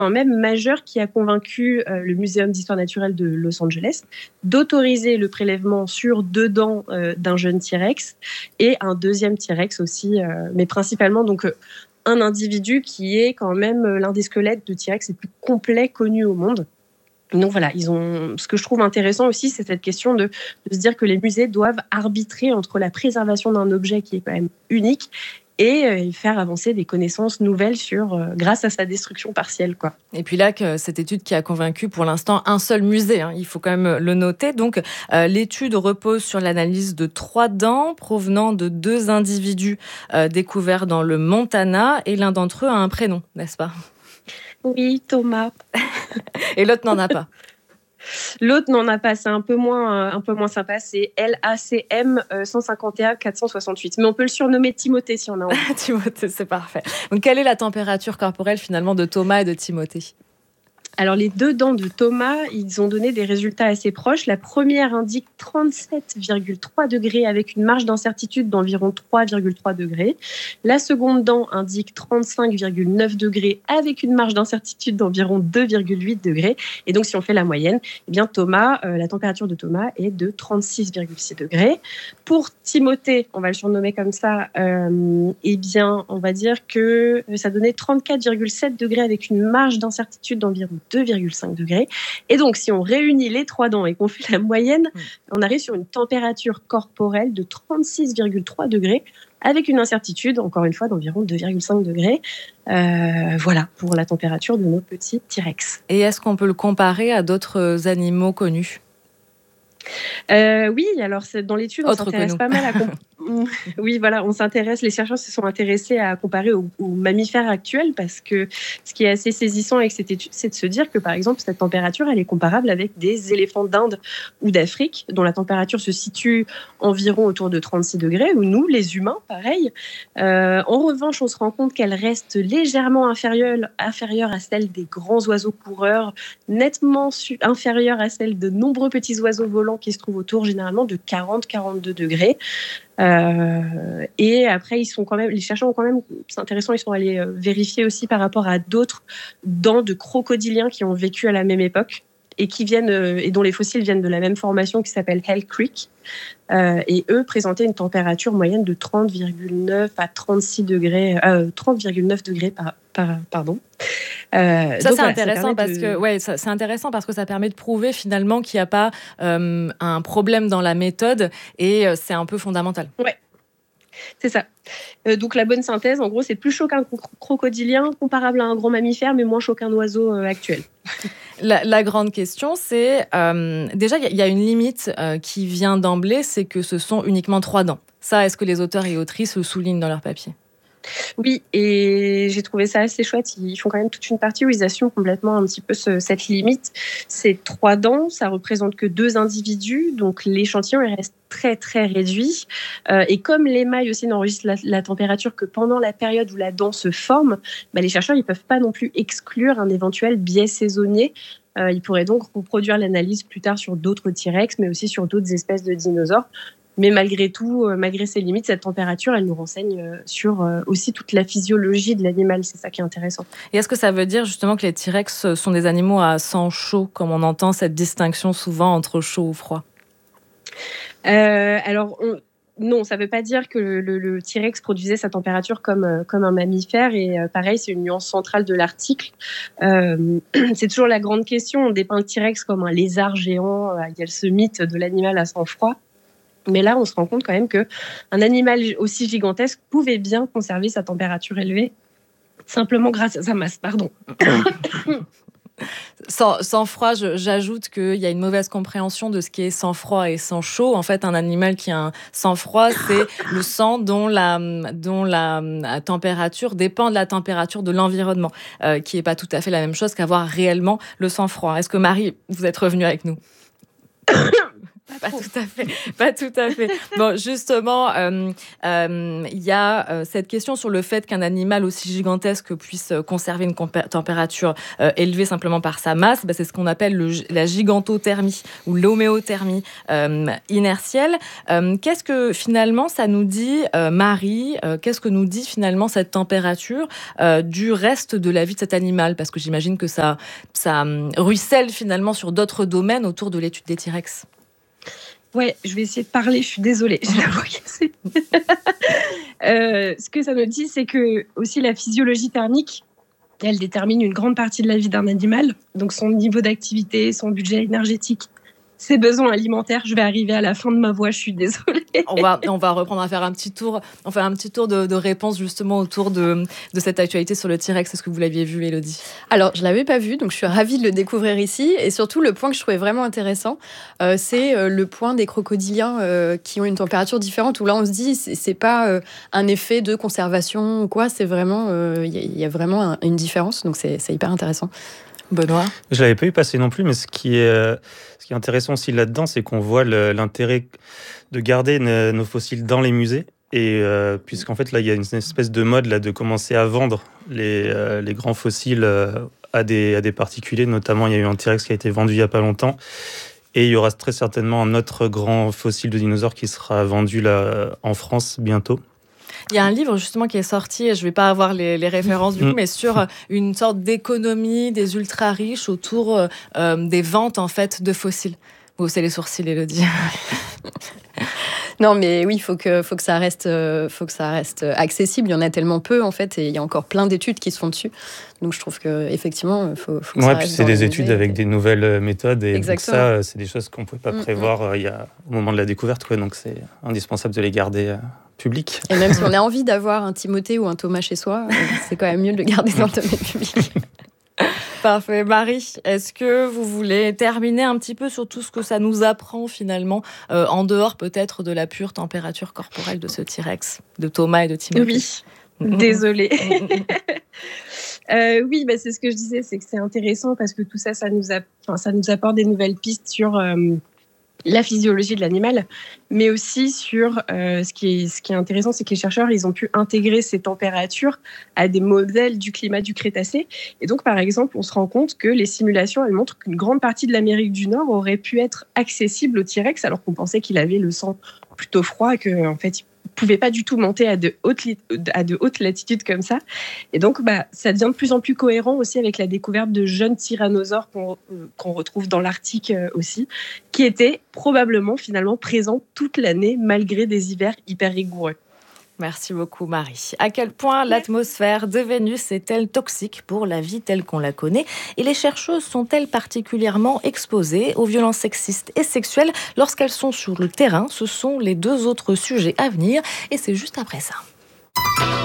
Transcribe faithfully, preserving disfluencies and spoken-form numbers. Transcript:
quand même majeur qui a convaincu euh, le Muséum d'histoire naturelle de Los Angeles d'autoriser le prélèvement sur deux dents euh, d'un jeune T-Rex et un deuxième T-Rex aussi, euh, mais principalement donc euh, un individu qui est quand même l'un des squelettes de T-Rex les plus complets connus au monde. Donc voilà, ils ont. Ce que je trouve intéressant aussi, c'est cette question de, de se dire que les musées doivent arbitrer entre la préservation d'un objet qui est quand même unique et euh, faire avancer des connaissances nouvelles sur, euh, grâce à sa destruction partielle, quoi. Et puis là, que cette étude qui a convaincu pour l'instant un seul musée, hein, il faut quand même le noter. Donc, euh, l'étude repose sur l'analyse de trois dents provenant de deux individus euh, découverts dans le Montana, et l'un d'entre eux a un prénom, n'est-ce pas ? Oui, Thomas. Et l'autre n'en a pas. L'autre n'en a pas, c'est un peu moins, euh, un peu moins sympa, c'est L A C M cent cinquante et un quatre cent soixante-huit. Mais on peut le surnommer Timothée si on a envie. Timothée, c'est parfait. Donc, quelle est la température corporelle finalement de Thomas et de Timothée ? Alors, les deux dents de Thomas, ils ont donné des résultats assez proches. La première indique trente-sept virgule trois degrés avec une marge d'incertitude d'environ trois virgule trois degrés. La seconde dent indique trente-cinq virgule neuf degrés avec une marge d'incertitude d'environ deux virgule huit degrés. Et donc, si on fait la moyenne, eh bien, Thomas, euh, la température de Thomas est de trente-six virgule six degrés. Pour Timothée, on va le surnommer comme ça, euh, eh bien, on va dire que ça donnait trente-quatre virgule sept degrés avec une marge d'incertitude d'environ deux virgule cinq degrés. Et donc, si on réunit les trois dents et qu'on fait la moyenne, mmh. on arrive sur une température corporelle de trente-six virgule trois degrés avec une incertitude, encore une fois, d'environ deux virgule cinq degrés. Euh, voilà, pour la température de nos petits T-Rex. Et est-ce qu'on peut le comparer à d'autres animaux connus ? Euh, oui, alors c'est, dans l'étude, on Autre s'intéresse pas mal à... Comp- oui, voilà, on s'intéresse, les chercheurs se sont intéressés à comparer aux, aux mammifères actuels parce que ce qui est assez saisissant avec cette étude, c'est de se dire que, par exemple, cette température, elle est comparable avec des éléphants d'Inde ou d'Afrique, dont la température se situe environ autour de trente-six degrés, ou nous, les humains, pareil. Euh, en revanche, on se rend compte qu'elle reste légèrement inférieure, inférieure à celle des grands oiseaux coureurs, nettement su- inférieure à celle de nombreux petits oiseaux volants qui se trouvent autour généralement de quarante à quarante-deux degrés. Euh, et après, ils sont quand même, les chercheurs ont quand même, c'est intéressant, ils sont allés euh, vérifier aussi par rapport à d'autres dents de crocodiliens qui ont vécu à la même époque et qui viennent euh, et dont les fossiles viennent de la même formation qui s'appelle Hell Creek. Euh, et eux présentaient une température moyenne de trente virgule neuf à trente-six degrés, euh, trente virgule neuf degrés par, par pardon. Euh, ça, c'est voilà, intéressant ça parce de... que ouais, ça, c'est intéressant parce que ça permet de prouver finalement qu'il n'y a pas euh, un problème dans la méthode et euh, c'est un peu fondamental. Ouais. C'est ça. Euh, donc la bonne synthèse, en gros, c'est plus chaud qu'un crocodilien, comparable à un gros mammifère, mais moins chaud qu'un oiseau euh, actuel. La, la grande question, c'est euh, déjà il y, y a une limite euh, qui vient d'emblée, c'est que ce sont uniquement trois dents. Ça, est-ce que les auteurs et autrices le soulignent dans leur papier ? Oui, et j'ai trouvé ça assez chouette. Ils font quand même toute une partie où ils assument complètement un petit peu ce, cette limite. C'est trois dents, ça représente que deux individus, donc l'échantillon il reste très très réduit. Euh, et comme l'émail aussi n'enregistre la, la température que pendant la période où la dent se forme, bah, les chercheurs ils peuvent pas non plus exclure un éventuel biais saisonnier. Euh, ils pourraient donc reproduire l'analyse plus tard sur d'autres T-Rex, mais aussi sur d'autres espèces de dinosaures. Mais malgré tout, euh, malgré ses limites, cette température, elle nous renseigne euh, sur euh, aussi toute la physiologie de l'animal. C'est ça qui est intéressant. Et est-ce que ça veut dire justement que les T-Rex sont des animaux à sang chaud, comme on entend cette distinction souvent entre chaud ou froid ? euh, Alors, on... non, ça ne veut pas dire que le, le, le T-Rex produisait sa température comme, euh, comme un mammifère. Et euh, pareil, c'est une nuance centrale de l'article. Euh, c'est toujours la grande question. On dépeint le T-Rex comme un lézard géant. Il y a ce mythe de l'animal à sang froid. Mais là, on se rend compte quand même qu'un animal aussi gigantesque pouvait bien conserver sa température élevée, simplement grâce à sa masse. Pardon. Sans, sans froid, je, j'ajoute qu'il y a une mauvaise compréhension de ce qui est sang froid et sang chaud. En fait, un animal qui a un sang froid, c'est le sang dont la, dont la, la température dépend de la température de l'environnement, euh, qui n'est pas tout à fait la même chose qu'avoir réellement le sang froid. Est-ce que Marie, vous êtes revenue avec nous ? Pas tout à fait, pas tout à fait. Bon, justement, euh, euh, il y a euh, cette question sur le fait qu'un animal aussi gigantesque puisse conserver une compé- température euh, élevée simplement par sa masse. Bah, c'est ce qu'on appelle le, la gigantothermie ou l'homéothermie euh, inertielle. Euh, qu'est-ce que finalement ça nous dit, euh, Marie, euh, qu'est-ce que nous dit finalement cette température euh, du reste de la vie de cet animal? Parce que j'imagine que ça, ça hum, ruisselle finalement sur d'autres domaines autour de l'étude des T-Rex. Ouais, je vais essayer de parler, je suis désolée, j'ai la voix cassée. euh, ce que ça nous dit, c'est que aussi la physiologie thermique, elle détermine une grande partie de la vie d'un animal, donc son niveau d'activité, son budget énergétique, ses besoins alimentaires. Je vais arriver à la fin de ma voix, je suis désolée. On va, on va reprendre à faire un petit tour, on fait un petit tour de, de réponses justement autour de, de cette actualité sur le T-Rex. Est-ce que vous l'aviez vu, Élodie? Alors, je ne l'avais pas vu, donc je suis ravie de le découvrir ici. Et surtout, le point que je trouvais vraiment intéressant, euh, c'est euh, le point des crocodiliens euh, qui ont une température différente, où là, on se dit, c'est, c'est pas euh, un effet de conservation ou quoi, c'est vraiment, il euh, y, y a vraiment un, une différence, donc c'est, c'est hyper intéressant. Benoît? Je ne l'avais pas vu passer non plus, mais ce qui est, euh, ce qui est intéressant aussi là-dedans, c'est qu'on voit le, l'intérêt de garder ne, nos fossiles dans les musées. Et euh, puisqu'en fait, là, il y a une espèce de mode là, de commencer à vendre les, euh, les grands fossiles euh, à, des, à des particuliers. Notamment, il y a eu un T-Rex qui a été vendu il n'y a pas longtemps. Et il y aura très certainement un autre grand fossile de dinosaure qui sera vendu là, en France bientôt. Il y a un livre justement qui est sorti, je ne vais pas avoir les, les références du coup, mmh. mais sur une sorte d'économie des ultra riches autour euh, des ventes en fait de fossiles. Vous haussez les sourcils, Élodie. Non, mais oui, il faut que, faut que ça reste, euh, faut que ça reste accessible. Il y en a tellement peu, en fait, et il y a encore plein d'études qui se font dessus. Donc, je trouve qu'effectivement, il faut, faut que ouais, ça puis reste c'est dans des les études musées. avec des nouvelles méthodes. Et donc ça, c'est des choses qu'on ne pouvait pas mmh, prévoir mmh. euh, il y a, au moment de la découverte. Quoi, donc, c'est indispensable de les garder euh, publics. Et même si on a envie d'avoir un Timothée ou un Thomas chez soi, euh, c'est quand même mieux de le garder dans le domaine public. Parfait. Marie, est-ce que vous voulez terminer un petit peu sur tout ce que ça nous apprend finalement, euh, en dehors peut-être de la pure température corporelle de ce T-Rex, de Thomas et de Timothée? Oui, désolée. euh, oui, bah, c'est ce que je disais, c'est que c'est intéressant parce que tout ça, ça nous, a, enfin, ça nous apporte des nouvelles pistes sur euh, la physiologie de l'animal, mais aussi sur euh, ce, qui est, ce qui est intéressant, c'est que les chercheurs, ils ont pu intégrer ces températures à des modèles du climat du Crétacé. Et donc, par exemple, on se rend compte que les simulations, elles montrent qu'une grande partie de l'Amérique du Nord aurait pu être accessible au T-Rex, alors qu'on pensait qu'il avait le sang plutôt froid, qu'en fait, il ne pouvait pas du tout monter à de hautes, à de hautes latitudes comme ça. Et donc, bah, ça devient de plus en plus cohérent aussi avec la découverte de jeunes tyrannosaures qu'on, euh, qu'on retrouve dans l'Arctique euh, aussi, qui étaient probablement finalement présents toute l'année malgré des hivers hyper rigoureux. Merci beaucoup, Marie. À quel point l'atmosphère de Vénus est-elle toxique pour la vie telle qu'on la connaît? Et les chercheuses sont-elles particulièrement exposées aux violences sexistes et sexuelles lorsqu'elles sont sur le terrain? Ce sont les deux autres sujets à venir et c'est juste après ça.